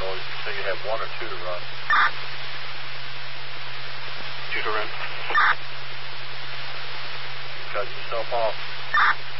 noise until you have one or two to run. Two to run. Cut yourself off.